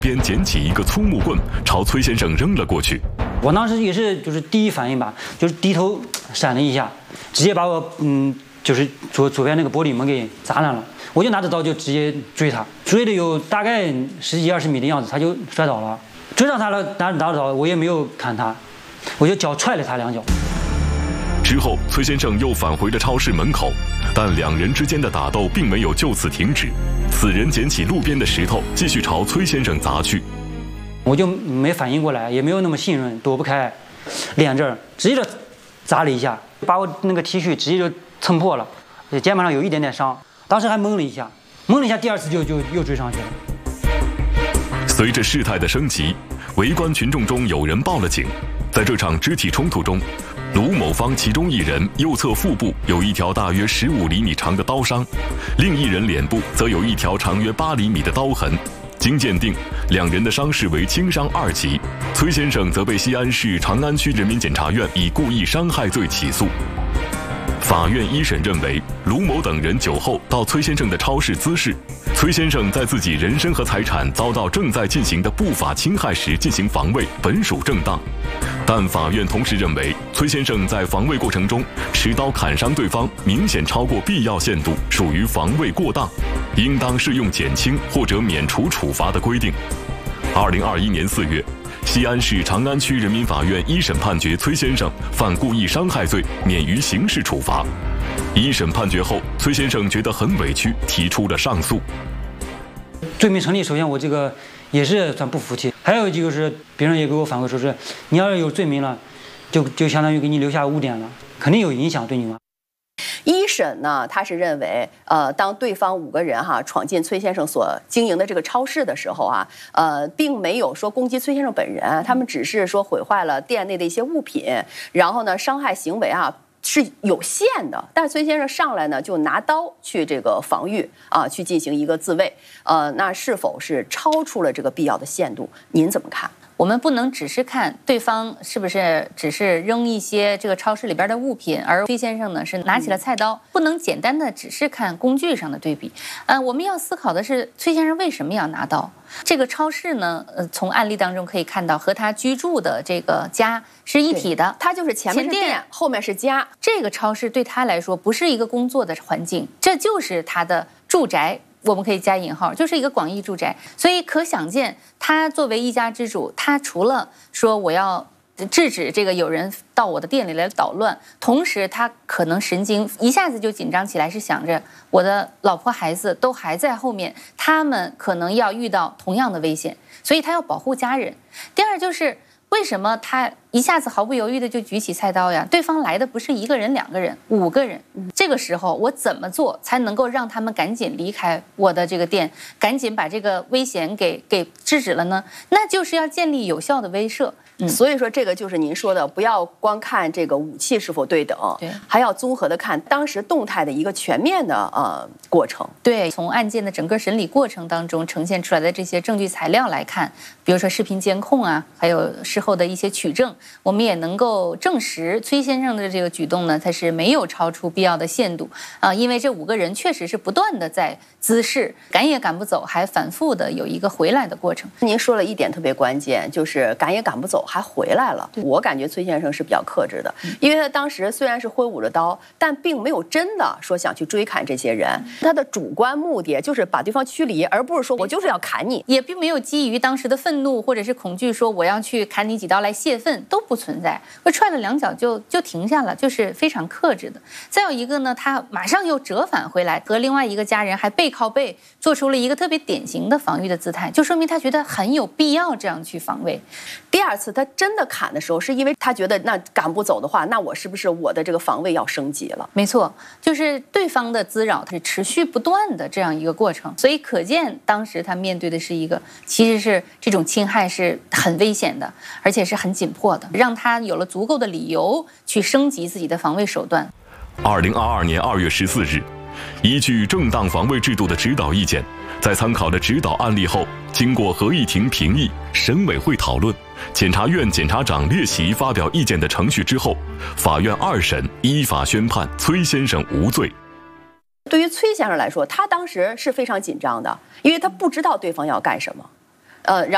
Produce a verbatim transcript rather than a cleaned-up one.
边捡起一个粗木棍，朝崔先生扔了过去。 我当时也是，就是第一反应吧，就是低头闪了一下，直接把我嗯，就是左左边那个玻璃门给砸烂了。我就拿着刀就直接追他，追了有大概十几二十米的样子，他就摔倒了。追上他了，拿拿着刀，我也没有砍他，我就脚踹了他两脚。 之后，崔先生又返回了超市门口，但两人之间的打斗并没有就此停止。此人捡起路边的石头，继续朝崔先生砸去。 我就没反应过来，也没有那么信任，躲不开，脸这儿直接就砸了一下，把我那个 T 恤直接就蹭破了，肩膀上有一点点伤。当时还懵了一下，懵了一下，第二次就就又追上去了。 随着事态的升级，围观群众中有人报了警。在这场肢体冲突中，卢某方其中一人右侧腹部有一条大约十五厘米长的刀伤，另一人脸部则有一条长约八厘米的刀痕。经鉴定，两人的伤势为轻伤二级。崔先生则被西安市长安区人民检察院以故意伤害罪起诉。法院一审认为，卢某等人酒后到崔先生的超市滋事，崔先生在自己人身和财产遭到正在进行的不法侵害时进行防卫，本属正当。但法院同时认为，崔先生在防卫过程中持刀砍伤对方，明显超过必要限度，属于防卫过当，应当适用减轻或者免除处罚的规定。二零二一年四月，西安市长安区人民法院一审判决崔先生犯故意伤害罪，免于刑事处罚。一审判决后，崔先生觉得很委屈，提出了上诉。 罪名成立，首先我这个也是算不服气，还有就是别人也给我反馈说是，你要是有罪名了，就就相当于给你留下污点了，肯定有影响对你嘛。 一审呢，他是认为，呃，当对方五个人哈闯进崔先生所经营的这个超市的时候啊，呃，并没有说攻击崔先生本人，他们只是说毁坏了店内的一些物品，然后呢，伤害行为啊是有限的。但是崔先生上来呢，就拿刀去这个防御啊，去进行一个自卫，呃，那是否是超出了这个必要的限度？您怎么看？ 我们不能只是看对方是不是只是扔一些这个超市里边的物品，而崔先生呢是拿起了菜刀，不能简单的只是看工具上的对比。呃，我们要思考的是崔先生为什么要拿刀？这个超市呢，呃，从案例当中可以看到，和他居住的这个家是一体的， 他就是前面是店，后面是家。 这个超市对他来说不是一个工作的环境，这就是他的住宅。我们可以加引号，就是一个广义住宅，所以可想见，他作为一家之主，他除了说我要制止这个有人到我的店里来捣乱，同时他可能神经一下子就紧张起来，是想着我的老婆孩子都还在后面，他们可能要遇到同样的危险，所以他要保护家人。第二就是为什么他一下子毫不犹豫的就举起菜刀呀？对方来的不是一个人、两个人、五个人，这个时候我怎么做才能够让他们赶紧离开我的这个店，赶紧把这个危险给给制止了呢？那就是要建立有效的威慑。 嗯，所以说这个就是您说的，不要光看这个武器是否对等， 对， 还要综合的看当时动态的一个全面的呃过程。 对，从案件的整个审理过程当中呈现出来的这些证据材料来看，比如说视频监控啊，还有事后的一些取证，我们也能够证实崔先生的这个举动呢，他是没有超出必要的限度啊、呃，因为这五个人确实是不断的在滋事，赶也赶不走，还反复的有一个回来的过程。 您说了一点特别关键，就是赶也赶不走。还回来了，我感觉崔先生是比较克制的，因为他当时虽然是挥舞着刀，但并没有真的说想去追砍这些人，他的主观目的就是把对方驱离，而不是说我就是要砍你， 也并没有基于当时的愤怒或者是恐惧说我要去砍你几刀来泄愤，都不存在。我踹了两脚就就停下了，就是非常克制的。再有一个呢，他马上又折返回来，和另外一个家人还背靠背，做出了一个特别典型的防御的姿态，就说明他觉得很有必要这样去防卫。 第二次他真的砍的时候，是因为他觉得那赶不走的话，那我是不是我的这个防卫要升级了？ 没错，就是对方的滋扰，它是持续不断的这样一个过程，所以可见当时他面对的是一个其实是这种侵害是很危险的，而且是很紧迫的，让他有了足够的理由去升级自己的防卫手段。 二零二二年二月十四日，依据正当防卫制度的指导意见，在参考了指导案例后，经过合议庭评议、审委会讨论，检察院检察长列席发表意见的程序之后，法院二审依法宣判崔先生无罪。 对于崔先生来说，他当时是非常紧张的，因为他不知道对方要干什么，呃，然后。